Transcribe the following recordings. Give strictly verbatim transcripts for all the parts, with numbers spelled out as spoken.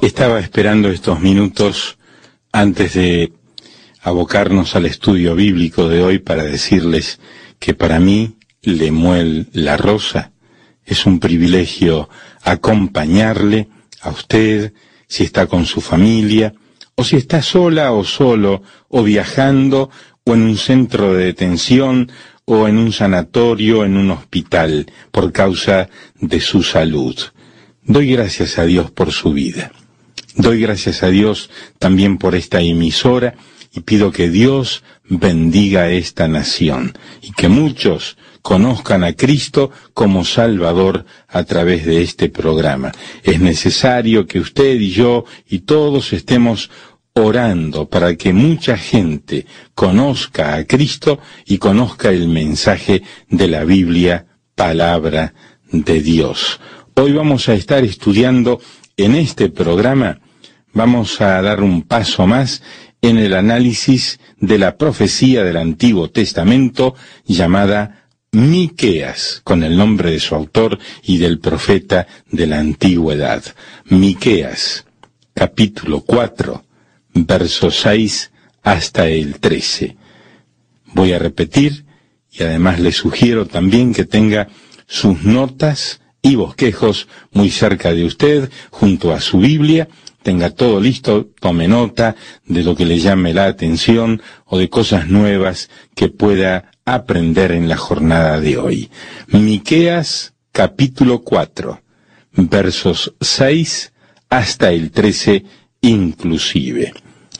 Estaba esperando estos minutos antes de abocarnos al estudio bíblico de hoy para decirles que para mí, Lemuel La Rosa, es un privilegio acompañarle a usted, si está con su familia, o si está sola o solo, o viajando, o en un centro de detención, o en un sanatorio, en un hospital, por causa de su salud. Doy gracias a Dios por su vida. Doy gracias a Dios también por esta emisora y pido que Dios bendiga a esta nación y que muchos conozcan a Cristo como Salvador a través de este programa. Es necesario que usted y yo y todos estemos orando para que mucha gente conozca a Cristo y conozca el mensaje de la Biblia, palabra de Dios. Hoy vamos a estar estudiando en este programa, vamos a dar un paso más en el análisis de la profecía del Antiguo Testamento llamada Miqueas, con el nombre de su autor y del profeta de la antigüedad. Miqueas, capítulo cuatro, versos seis hasta el trece. Voy a repetir y además le sugiero también que tenga sus notas y bosquejos muy cerca de usted, junto a su Biblia, tenga todo listo, tome nota de lo que le llame la atención o de cosas nuevas que pueda aprender en la jornada de hoy. Miqueas, capítulo cuatro, versos seis hasta el trece inclusive.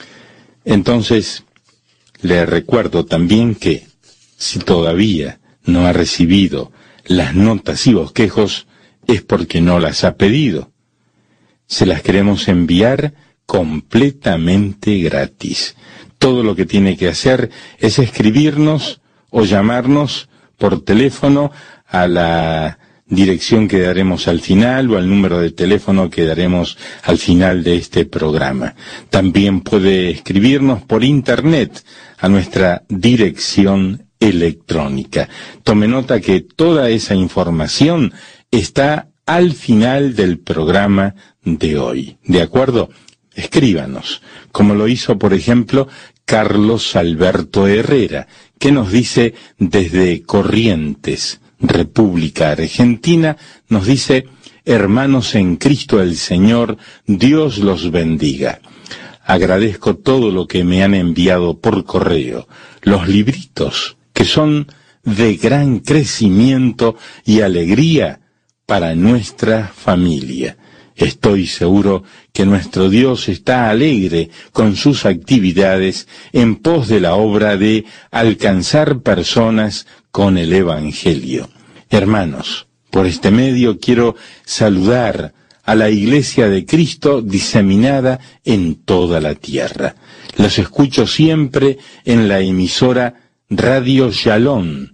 Entonces, le recuerdo también que, si todavía no ha recibido las notas y bosquejos, es porque no las ha pedido. Se las queremos enviar completamente gratis. Todo lo que tiene que hacer es escribirnos o llamarnos por teléfono a la dirección que daremos al final o al número de teléfono que daremos al final de este programa. También puede escribirnos por internet a nuestra dirección electrónica. Tome nota que toda esa información está al final del programa de hoy. ¿De acuerdo? Escríbanos, como lo hizo, por ejemplo, Carlos Alberto Herrera, que nos dice desde Corrientes, República Argentina, nos dice: hermanos en Cristo el Señor, Dios los bendiga. Agradezco todo lo que me han enviado por correo, los libritos, que son de gran crecimiento y alegría para nuestra familia. Estoy seguro que nuestro Dios está alegre con sus actividades en pos de la obra de alcanzar personas con el Evangelio. Hermanos, por este medio quiero saludar a la Iglesia de Cristo diseminada en toda la tierra. Los escucho siempre en la emisora Radio Shalom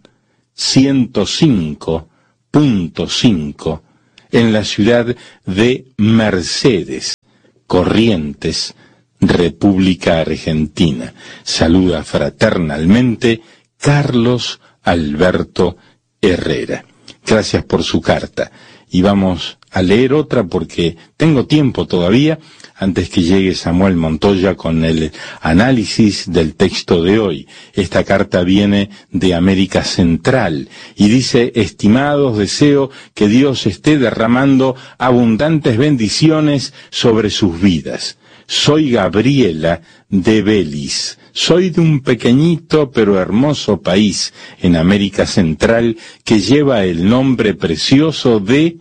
ciento cinco punto cinco en la ciudad de Mercedes, Corrientes, República Argentina. Saluda fraternalmente Carlos Alberto Herrera. Gracias por su carta. Y vamos a leer otra porque tengo tiempo todavía antes que llegue Samuel Montoya con el análisis del texto de hoy. Esta carta viene de América Central y dice: estimados, deseo que Dios esté derramando abundantes bendiciones sobre sus vidas. Soy Gabriela de Belice. Soy de un pequeñito pero hermoso país en América Central que lleva el nombre precioso de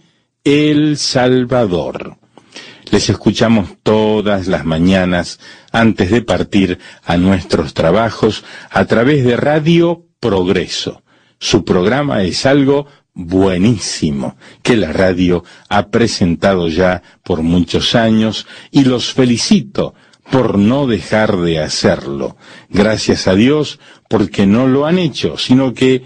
El Salvador. Les escuchamos todas las mañanas antes de partir a nuestros trabajos a través de Radio Progreso. Su programa es algo buenísimo que la radio ha presentado ya por muchos años y los felicito por no dejar de hacerlo. Gracias a Dios porque no lo han hecho, sino que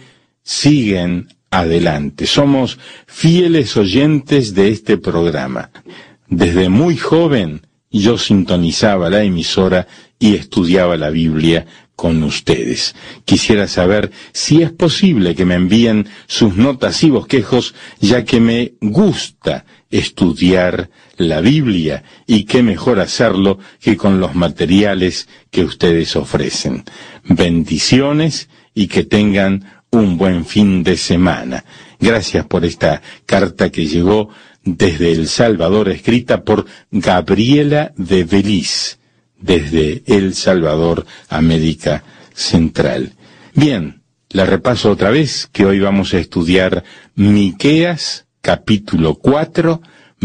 siguen adelante. Somos fieles oyentes de este programa. Desde muy joven yo sintonizaba la emisora y estudiaba la Biblia con ustedes. Quisiera saber si es posible que me envíen sus notas y bosquejos, ya que me gusta estudiar la Biblia, y qué mejor hacerlo que con los materiales que ustedes ofrecen. Bendiciones y que tengan un buen fin de semana. Gracias por esta carta que llegó desde El Salvador, escrita por Gabriela de Beliz, desde El Salvador, América Central. Bien, la repaso otra vez, que hoy vamos a estudiar Miqueas, capítulo cuatro,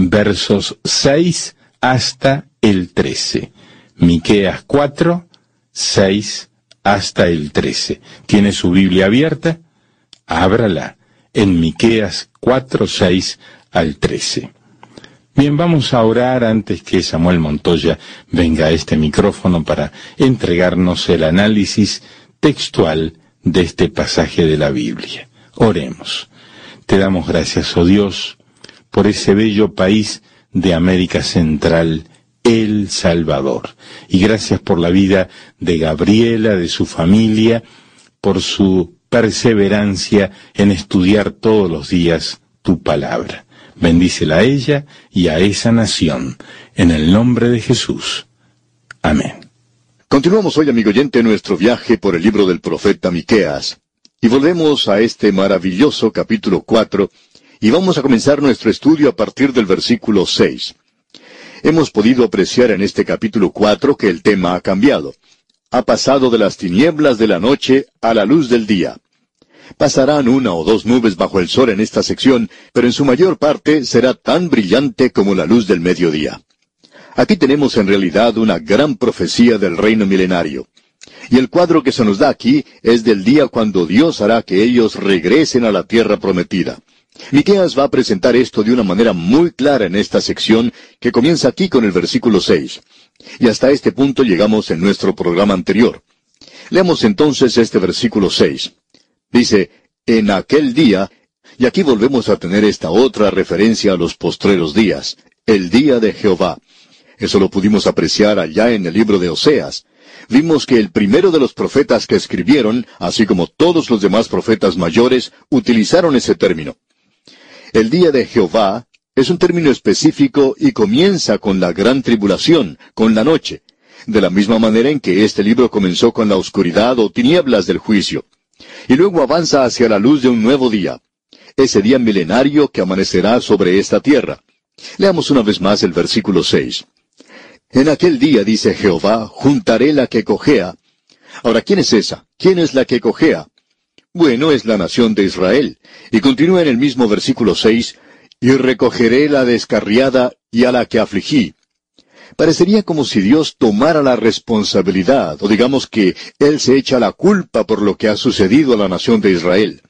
versos seis hasta el trece. Miqueas cuatro, seis hasta el trece. ¿Tiene su Biblia abierta? Ábrala en Miqueas cuatro, seis al trece. Bien, vamos a orar antes que Samuel Montoya venga a este micrófono para entregarnos el análisis textual de este pasaje de la Biblia. Oremos. Te damos gracias, oh Dios, por ese bello país de América Central, El Salvador. Y gracias por la vida de Gabriela, de su familia, por su perseverancia en estudiar todos los días tu palabra. Bendícela a ella y a esa nación, en el nombre de Jesús. Amén. Continuamos hoy, amigo oyente, nuestro viaje por el libro del profeta Miqueas. Y volvemos a este maravilloso capítulo cuatro, y vamos a comenzar nuestro estudio a partir del versículo seis. Hemos podido apreciar en este capítulo cuatro que el tema ha cambiado. Ha pasado de las tinieblas de la noche a la luz del día. Pasarán una o dos nubes bajo el sol en esta sección, pero en su mayor parte será tan brillante como la luz del mediodía. Aquí tenemos en realidad una gran profecía del reino milenario. Y el cuadro que se nos da aquí es del día cuando Dios hará que ellos regresen a la tierra prometida. Miqueas va a presentar esto de una manera muy clara en esta sección, que comienza aquí con el versículo seis. Y hasta este punto llegamos en nuestro programa anterior. Leamos entonces este versículo seis. Dice, en aquel día, y aquí volvemos a tener esta otra referencia a los postreros días, el día de Jehová. Eso lo pudimos apreciar allá en el libro de Oseas. Vimos que el primero de los profetas que escribieron, así como todos los demás profetas mayores, utilizaron ese término. El día de Jehová es un término específico y comienza con la gran tribulación, con la noche, de la misma manera en que este libro comenzó con la oscuridad o tinieblas del juicio. Y luego avanza hacia la luz de un nuevo día, ese día milenario que amanecerá sobre esta tierra. Leamos una vez más el versículo seis. En aquel día, dice Jehová, juntaré la que cojea. Ahora, ¿quién es esa? ¿Quién es la que cojea? Bueno, es la nación de Israel. Y continúa en el mismo versículo seis, y recogeré la descarriada y a la que afligí. Parecería como si Dios tomara la responsabilidad, o digamos que Él se echa la culpa por lo que ha sucedido a la nación de Israel.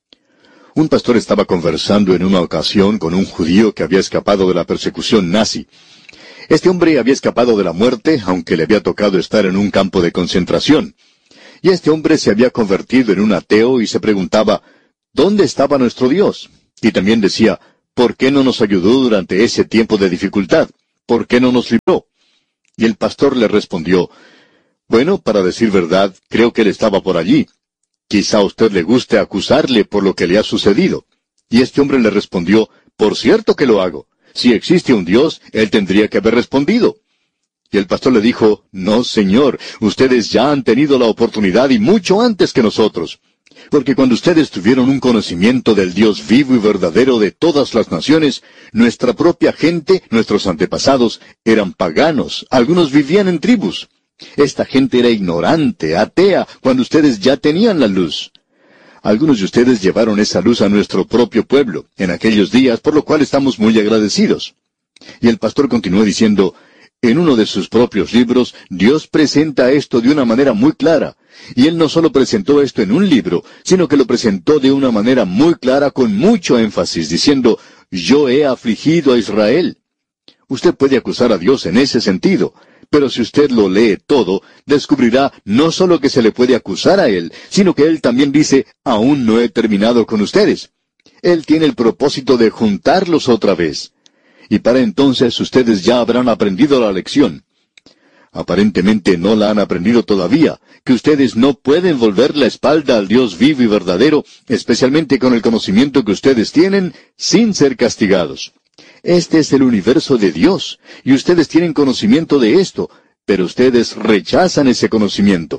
Un pastor estaba conversando en una ocasión con un judío que había escapado de la persecución nazi. Este hombre había escapado de la muerte, aunque le había tocado estar en un campo de concentración. Y este hombre se había convertido en un ateo y se preguntaba, ¿dónde estaba nuestro Dios? Y también decía, ¿por qué no nos ayudó durante ese tiempo de dificultad? ¿Por qué no nos libró? Y el pastor le respondió, bueno, para decir verdad, creo que él estaba por allí. Quizá a usted le guste acusarle por lo que le ha sucedido. Y este hombre le respondió, por cierto que lo hago. Si existe un Dios, él tendría que haber respondido. Y el pastor le dijo, no, señor, ustedes ya han tenido la oportunidad y mucho antes que nosotros. Porque cuando ustedes tuvieron un conocimiento del Dios vivo y verdadero de todas las naciones, nuestra propia gente, nuestros antepasados, eran paganos, algunos vivían en tribus. Esta gente era ignorante, atea, cuando ustedes ya tenían la luz. Algunos de ustedes llevaron esa luz a nuestro propio pueblo en aquellos días, por lo cual estamos muy agradecidos. Y el pastor continuó diciendo, en uno de sus propios libros, Dios presenta esto de una manera muy clara. Y Él no solo presentó esto en un libro, sino que lo presentó de una manera muy clara, con mucho énfasis, diciendo, yo he afligido a Israel. Usted puede acusar a Dios en ese sentido, pero si usted lo lee todo, descubrirá no solo que se le puede acusar a Él, sino que Él también dice, aún no he terminado con ustedes. Él tiene el propósito de juntarlos otra vez. y para entonces ustedes ya habrán aprendido la lección. Aparentemente no la han aprendido todavía, que ustedes no pueden volver la espalda al Dios vivo y verdadero, especialmente con el conocimiento que ustedes tienen, sin ser castigados. Este es el universo de Dios, y ustedes tienen conocimiento de esto, pero ustedes rechazan ese conocimiento.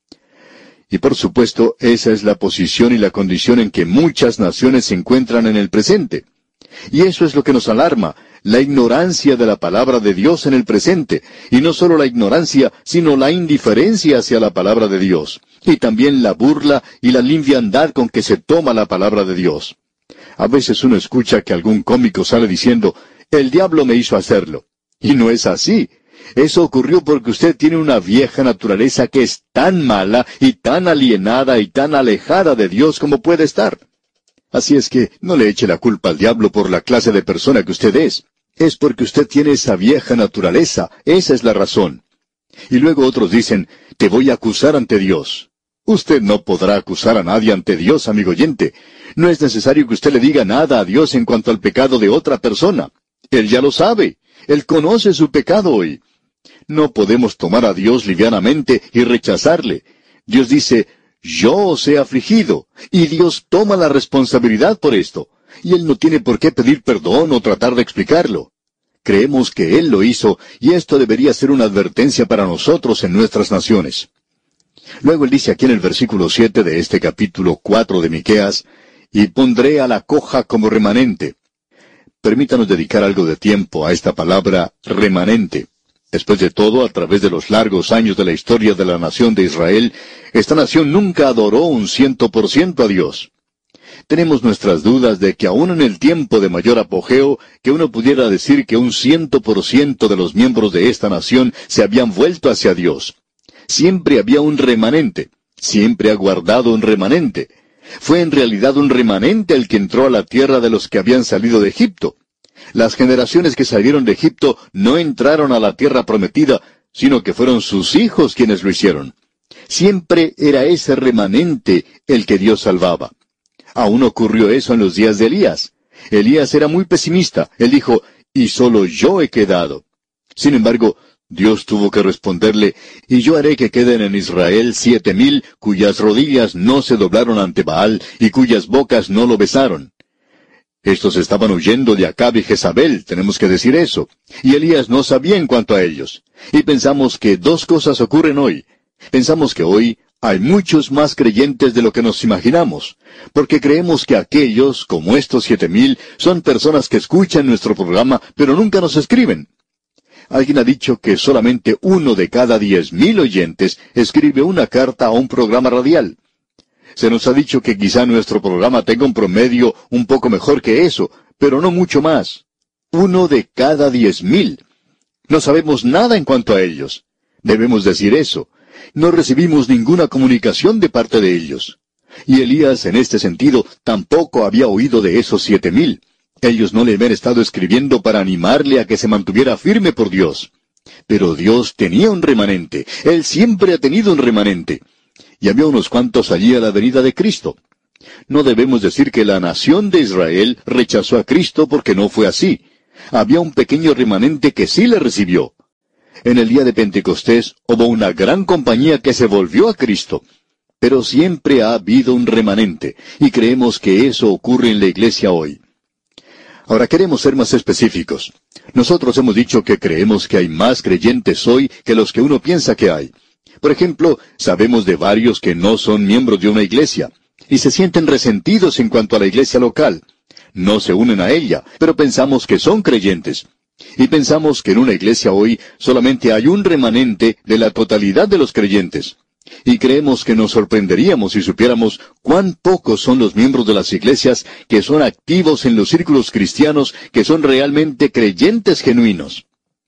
Y por supuesto, esa es la posición y la condición en que muchas naciones se encuentran en el presente. Y eso es lo que nos alarma, la ignorancia de la palabra de Dios en el presente, y no solo la ignorancia, sino la indiferencia hacia la palabra de Dios, y también la burla y la liviandad con que se toma la palabra de Dios. A veces uno escucha que algún cómico sale diciendo, el diablo me hizo hacerlo, y no es así. Eso ocurrió porque usted tiene una vieja naturaleza que es tan mala y tan alienada y tan alejada de Dios como puede estar. Así es que no le eche la culpa al diablo por la clase de persona que usted es. Es porque usted tiene esa vieja naturaleza, esa es la razón. Y luego otros dicen, te voy a acusar ante Dios. Usted no podrá acusar a nadie ante Dios, amigo oyente. No es necesario que usted le diga nada a Dios en cuanto al pecado de otra persona. Él ya lo sabe. Él conoce su pecado hoy. No podemos tomar a Dios livianamente y rechazarle. Dios dice, yo os he afligido, y Dios toma la responsabilidad por esto, y Él no tiene por qué pedir perdón o tratar de explicarlo. Creemos que Él lo hizo, y esto debería ser una advertencia para nosotros en nuestras naciones. Luego Él dice aquí en el versículo siete de este capítulo cuatro de Miqueas, y pondré a la coja como remanente. Permítanos dedicar algo de tiempo a esta palabra remanente. Después de todo, a través de los largos años de la historia de la nación de Israel, esta nación nunca adoró un ciento por ciento a Dios. Tenemos nuestras dudas de que aún en el tiempo de mayor apogeo, que uno pudiera decir que un ciento por ciento de los miembros de esta nación se habían vuelto hacia Dios. Siempre había un remanente, siempre ha guardado un remanente. Fue en realidad un remanente el que entró a la tierra de los que habían salido de Egipto. Las generaciones que salieron de Egipto no entraron a la tierra prometida, sino que fueron sus hijos quienes lo hicieron. Siempre era ese remanente el que Dios salvaba. Aún ocurrió eso en los días de Elías. Elías era muy pesimista. Él dijo, y solo yo he quedado. Sin embargo, Dios tuvo que responderle, y yo haré que queden en Israel siete mil, cuyas rodillas no se doblaron ante Baal, y cuyas bocas no lo besaron. Estos estaban huyendo de Acab y Jezabel, tenemos que decir eso. Y Elías no sabía en cuanto a ellos. Y pensamos que dos cosas ocurren hoy. Pensamos que hoy hay muchos más creyentes de lo que nos imaginamos, porque creemos que aquellos, como estos siete mil, son personas que escuchan nuestro programa, pero nunca nos escriben. Alguien ha dicho que solamente uno de cada diez mil oyentes escribe una carta a un programa radial. Se nos ha dicho que quizá nuestro programa tenga un promedio un poco mejor que eso, pero no mucho más. Uno de cada diez mil. No sabemos nada en cuanto a ellos. Debemos decir eso. No recibimos ninguna comunicación de parte de ellos. Y Elías, en este sentido, tampoco había oído de esos siete mil. Ellos no le habían estado escribiendo para animarle a que se mantuviera firme por Dios. Pero Dios tenía un remanente. Él siempre ha tenido un remanente. Y había unos cuantos allí a la venida de Cristo. No debemos decir que la nación de Israel rechazó a Cristo porque no fue así. Había un pequeño remanente que sí le recibió. En el día de Pentecostés hubo una gran compañía que se volvió a Cristo. Pero siempre ha habido un remanente, y creemos que eso ocurre en la iglesia hoy. Ahora queremos ser más específicos. Nosotros hemos dicho que creemos que hay más creyentes hoy que los que uno piensa que hay. Por ejemplo, sabemos de varios que no son miembros de una iglesia, y se sienten resentidos en cuanto a la iglesia local. No se unen a ella, pero pensamos que son creyentes. Y pensamos que en una iglesia hoy solamente hay un remanente de la totalidad de los creyentes. Y creemos que nos sorprenderíamos si supiéramos cuán pocos son los miembros de las iglesias que son activos en los círculos cristianos, que son realmente creyentes genuinos.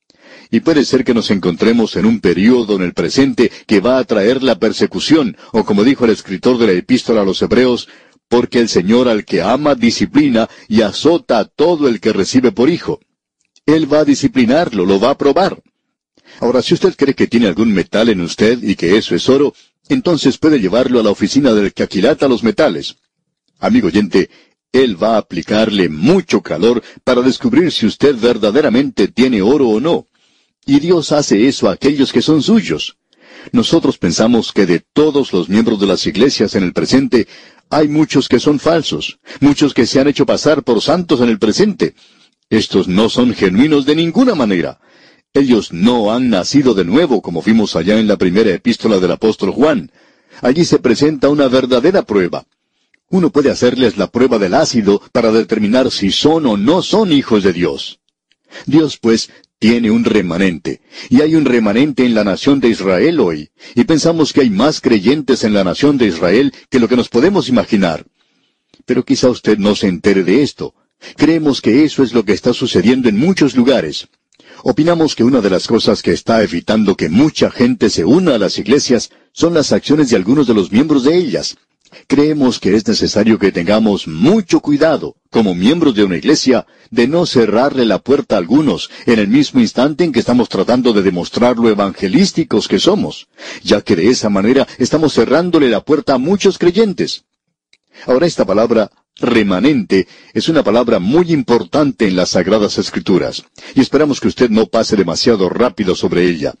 Y puede ser que nos encontremos en un período en el presente que va a traer la persecución, o como dijo el escritor de la epístola a los Hebreos, porque el Señor al que ama disciplina y azota a todo el que recibe por hijo. Él va a disciplinarlo, lo va a probar. Ahora, si usted cree que tiene algún metal en usted y que eso es oro, entonces puede llevarlo a la oficina del que aquilata los metales. Amigo oyente, Él va a aplicarle mucho calor para descubrir si usted verdaderamente tiene oro o no. Y Dios hace eso a aquellos que son suyos. Nosotros pensamos que de todos los miembros de las iglesias en el presente, hay muchos que son falsos, muchos que se han hecho pasar por santos en el presente. Estos no son genuinos de ninguna manera. Ellos no han nacido de nuevo, como vimos allá en la primera epístola del apóstol Juan. Allí se presenta una verdadera prueba. Uno puede hacerles la prueba del ácido para determinar si son o no son hijos de Dios. Dios, pues, tiene un remanente, y hay un remanente en la nación de Israel hoy, y pensamos que hay más creyentes en la nación de Israel que lo que nos podemos imaginar. Pero quizá usted no se entere de esto. Creemos que eso es lo que está sucediendo en muchos lugares. Opinamos que una de las cosas que está evitando que mucha gente se una a las iglesias son las acciones de algunos de los miembros de ellas. Creemos que es necesario que tengamos mucho cuidado, como miembros de una iglesia, de no cerrarle la puerta a algunos en el mismo instante en que estamos tratando de demostrar lo evangelísticos que somos, ya que de esa manera estamos cerrándole la puerta a muchos creyentes. Ahora, esta palabra remanente es una palabra muy importante en las Sagradas Escrituras, y esperamos que usted no pase demasiado rápido sobre ella.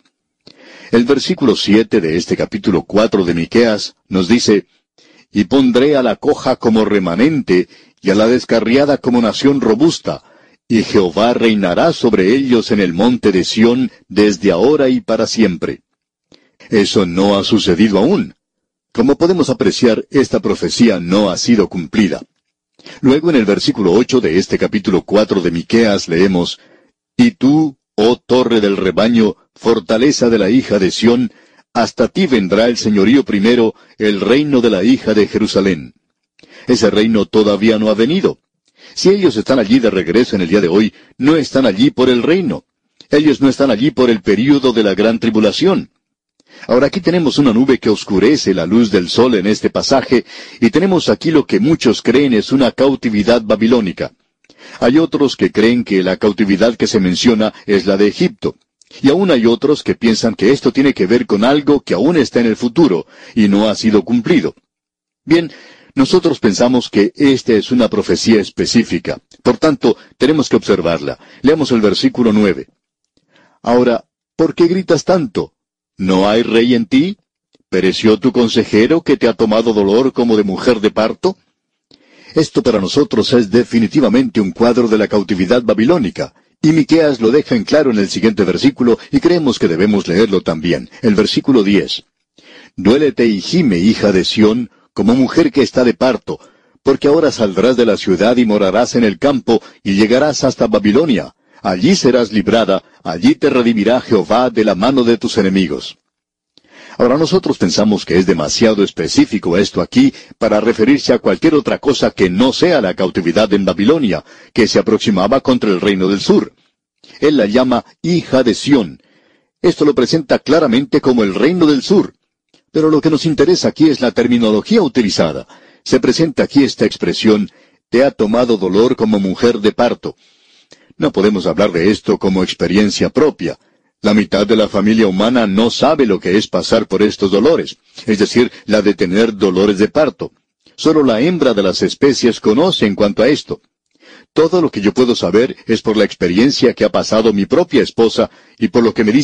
El versículo siete de este capítulo cuatro de Miqueas nos dice: «Y pondré a la coja como remanente, y a la descarriada como nación robusta, y Jehová reinará sobre ellos en el monte de Sión desde ahora y para siempre». Eso no ha sucedido aún. Como podemos apreciar, esta profecía no ha sido cumplida. Luego, en el versículo ocho de este capítulo cuatro de Miqueas leemos: «Y tú, oh torre del rebaño, fortaleza de la hija de Sión, hasta ti vendrá el señorío primero, el reino de la hija de Jerusalén». Ese reino todavía no ha venido. Si ellos están allí de regreso en el día de hoy, no están allí por el reino. Ellos no están allí por el período de la gran tribulación. Ahora aquí tenemos una nube que oscurece la luz del sol en este pasaje, y tenemos aquí lo que muchos creen es una cautividad babilónica. Hay otros que creen que la cautividad que se menciona es la de Egipto. Y aún hay otros que piensan que esto tiene que ver con algo que aún está en el futuro, y no ha sido cumplido. Bien, nosotros pensamos que esta es una profecía específica. Por tanto, tenemos que observarla. Leamos el versículo nueve. «Ahora, ¿por qué gritas tanto? ¿No hay rey en ti? ¿Pereció tu consejero que te ha tomado dolor como de mujer de parto?» Esto para nosotros es definitivamente un cuadro de la cautividad babilónica. Y Miqueas lo deja en claro en el siguiente versículo, y creemos que debemos leerlo también. El versículo diez. «Duélete y gime, hija de Sión, como mujer que está de parto, porque ahora saldrás de la ciudad y morarás en el campo, y llegarás hasta Babilonia. Allí serás librada, allí te redimirá Jehová de la mano de tus enemigos». Ahora nosotros pensamos que es demasiado específico esto aquí para referirse a cualquier otra cosa que no sea la cautividad en Babilonia, que se aproximaba contra el reino del sur. Él la llama hija de Sión. Esto lo presenta claramente como el reino del sur. Pero lo que nos interesa aquí es la terminología utilizada. Se presenta aquí esta expresión: «te ha tomado dolor como mujer de parto». No podemos hablar de esto como experiencia propia. La mitad de la familia humana no sabe lo que es pasar por estos dolores, es decir, la de tener dolores de parto. Solo la hembra de las especies conoce en cuanto a esto. Todo lo que yo puedo saber es por la experiencia que ha pasado mi propia esposa y por lo que me dice